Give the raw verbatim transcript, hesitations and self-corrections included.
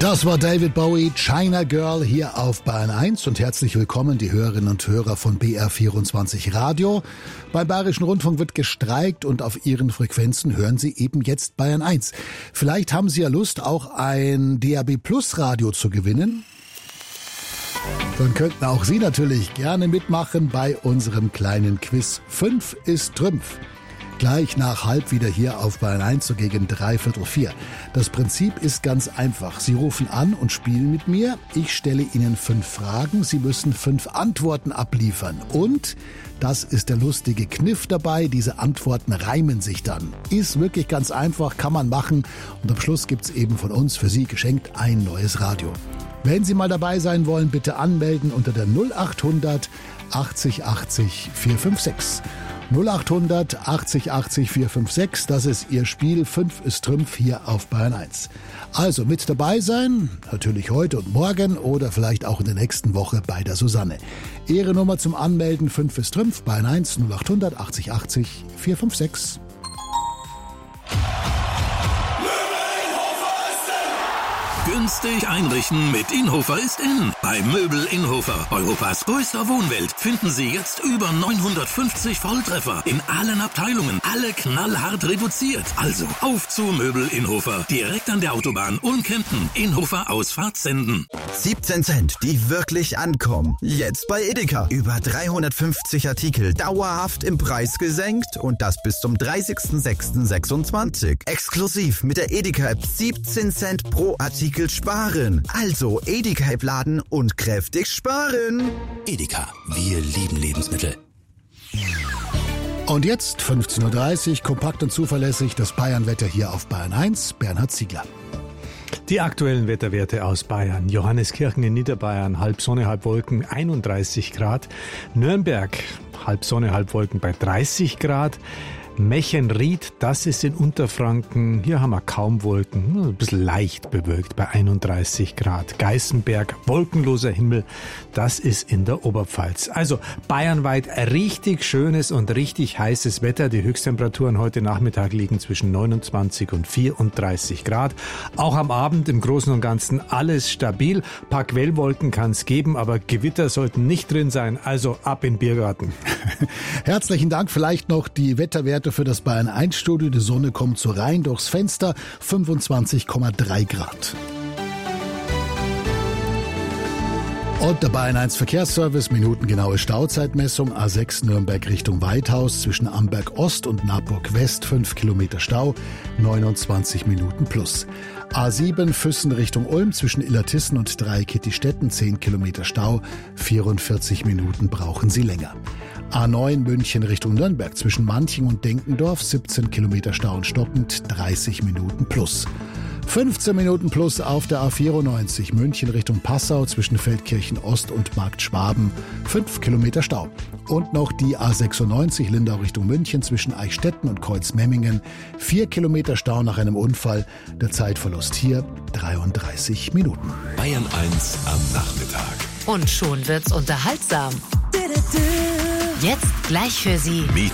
Das war David Bowie, China Girl hier auf Bayern eins und herzlich willkommen die Hörerinnen und Hörer von B R vierundzwanzig Radio. Beim Bayerischen Rundfunk wird gestreikt und auf Ihren Frequenzen hören Sie eben jetzt Bayern eins. Vielleicht haben Sie ja Lust, auch ein D A B Plus Radio zu gewinnen. Dann könnten auch Sie natürlich gerne mitmachen bei unserem kleinen Quiz. Fünf ist Trümpf. Gleich nach halb wieder hier auf Bayern eins, so gegen dreiviertel vier. Das Prinzip ist ganz einfach. Sie rufen an und spielen mit mir. Ich stelle Ihnen fünf Fragen. Sie müssen fünf Antworten abliefern. Und, das ist der lustige Kniff dabei, diese Antworten reimen sich dann. Ist wirklich ganz einfach, kann man machen. Und am Schluss gibt's eben von uns für Sie geschenkt ein neues Radio. Wenn Sie mal dabei sein wollen, bitte anmelden unter der null achthundert achtzig achtzig vierhundertfünfundsechzig. null achthundert achtzig achtzig vierhundertfünfundsechzig, das ist Ihr Spiel. Fünf ist Trümpf hier auf Bayern eins. Also mit dabei sein, natürlich heute und morgen oder vielleicht auch in der nächsten Woche bei der Susanne. Ihre Nummer zum Anmelden, fünf ist Trümpf, Bayern eins, null achthundert achtzig achtzig vierhundertfünfundsechzig. Günstig einrichten mit Inhofer ist in. Bei Möbel Inhofer, Europas größter Wohnwelt, finden Sie jetzt über neunhundertfünfzig Volltreffer in allen Abteilungen. Alle knallhart reduziert. Also auf zu Möbel Inhofer. Direkt an der Autobahn Ulm-Kempten. Inhofer Ausfahrt Senden. siebzehn Cent, die wirklich ankommen. Jetzt bei Edeka. Über dreihundertfünfzig Artikel dauerhaft im Preis gesenkt und das bis zum dreißigsten sechsten sechsundzwanzig. Exklusiv mit der Edeka-App siebzehn Cent pro Artikel sparen. Also Edeka-App laden und kräftig sparen. Edeka, wir lieben Lebensmittel. Und jetzt fünfzehn Uhr dreißig, kompakt und zuverlässig, das Bayern-Wetter hier auf Bayern eins. Bernhard Ziegler. Die aktuellen Wetterwerte aus Bayern. Johanneskirchen in Niederbayern, halb Sonne, halb Wolken, einunddreißig Grad. Nürnberg, halb Sonne, halb Wolken bei dreißig Grad. Mechenried, das ist in Unterfranken, hier haben wir kaum Wolken, ein bisschen leicht bewölkt bei einunddreißig Grad. Geißenberg, wolkenloser Himmel, das ist in der Oberpfalz. Also bayernweit richtig schönes und richtig heißes Wetter. Die Höchsttemperaturen heute Nachmittag liegen zwischen neunundzwanzig und vierunddreißig Grad. Auch am Abend im Großen und Ganzen alles stabil. Ein paar Quellwolken kann es geben, aber Gewitter sollten nicht drin sein. Also ab in den Biergarten. Herzlichen Dank. Vielleicht noch die Wetterwerte für das Bayern eins Studio. Die Sonne kommt so rein durchs Fenster, fünfundzwanzig Komma drei Grad. Und der Bayern eins Verkehrsservice, minutengenaue Stauzeitmessung, A sechs Nürnberg Richtung Weithaus, zwischen Amberg Ost und Naburg West, fünf Kilometer Stau, neunundzwanzig Minuten plus. A sieben Füssen Richtung Ulm, zwischen Illertissen und Dreieckittistetten, zehn Kilometer Stau, vierundvierzig Minuten brauchen Sie länger. A neun München Richtung Nürnberg, zwischen Manching und Denkendorf, siebzehn Kilometer Stau und stockend, dreißig Minuten plus. fünfzehn Minuten plus auf der A vierundneunzig München Richtung Passau, zwischen Feldkirchen Ost und Markt Schwaben, fünf Kilometer Stau. Und noch die A sechsundneunzig Lindau Richtung München, zwischen Eichstätten und Kreuzmemmingen, vier Kilometer Stau nach einem Unfall. Der Zeitverlust hier dreiunddreißig Minuten. Bayern eins am Nachmittag. Und schon wird's unterhaltsam. Jetzt gleich für Sie Meet